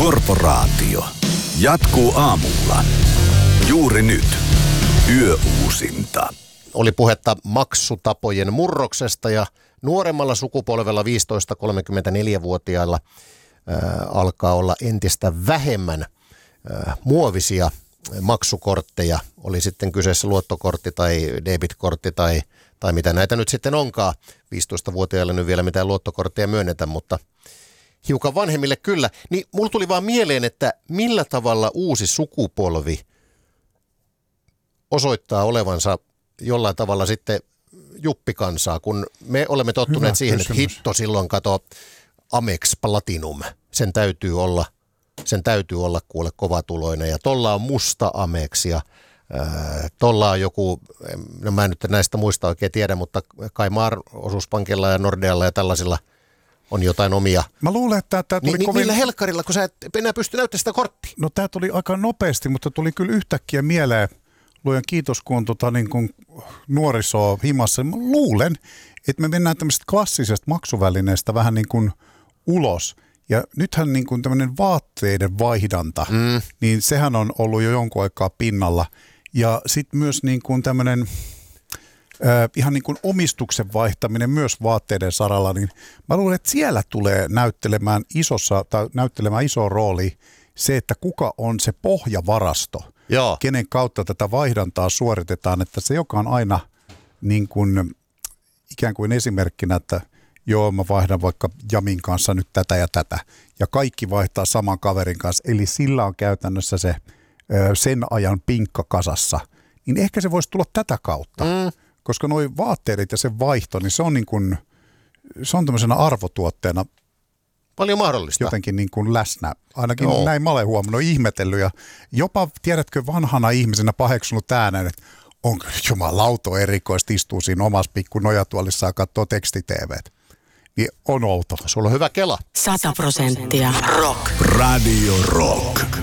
Korporaatio jatkuu aamulla. Juuri nyt. Yöuusinta. Oli puhetta maksutapojen murroksesta ja nuoremmalla sukupolvella 15-34-vuotiailla alkaa olla entistä vähemmän muovisia maksukortteja. Oli sitten kyseessä luottokortti tai debitkortti tai mitä näitä nyt sitten onkaan. 15-vuotiaille nyt vielä mitään luottokortteja myönnetä, mutta hiukan vanhemmille kyllä. Niin mulla tuli vaan mieleen, että millä tavalla uusi sukupolvi osoittaa olevansa jollain tavalla sitten juppikansaa, kun me olemme tottuneet siihen, että hitto silloin kato Amex Platinum, sen täytyy olla kuule kovatuloinen ja tolla on musta Amex ja tolla on joku, no mä en nyt näistä muista oikein tiedä, mutta kai osuuspankilla ja Nordealla ja tällaisilla on jotain omia. Mä luulen, että tämä tuli kovin... Niillä helkkarilla, kun sä et enää pysty näyttämään sitä korttia. No tämä tuli aika nopeasti, mutta tuli kyllä yhtäkkiä mieleen, luojan kiitos, kun on niin kuin nuorisoa himassa. Mä luulen, että me mennään tämmöisestä klassisesta maksuvälineestä vähän niin kuin ulos. Ja nythän niin kuin tämmöinen vaatteiden vaihdanta, niin sehän on ollut jo jonkun aikaa pinnalla. Ja sitten myös niin kuin tämmöinen ihan niin kuin omistuksen vaihtaminen myös vaatteiden saralla, niin mä luulen, että siellä tulee näyttelemään iso rooli se, että kuka on se pohjavarasto. Joo. Kenen kautta tätä vaihdantaa suoritetaan, että se joka on aina niin kuin, ikään kuin esimerkkinä, että joo, mä vaihdan vaikka Jamin kanssa nyt tätä ja tätä, ja kaikki vaihtaa saman kaverin kanssa, eli sillä on käytännössä se sen ajan pinkka kasassa, niin ehkä se voisi tulla tätä kautta, koska nuo vaatteet ja se vaihto, niin se on niin kuin, se on tämmöisenä arvotuotteena paljon mahdollista. Jotenkin niin kuin läsnä. Ainakin näin mä olen huomannut, ihmetellyt ja jopa, tiedätkö, vanhana ihmisenä paheksunut ääneen, että onko jumalauto erikoista, istuu siinä omassa pikku nojatuolissa ja katsoo teksti-tv:t. Niin on outo. Sulla on hyvä kela. 100% rock. Radio Rock.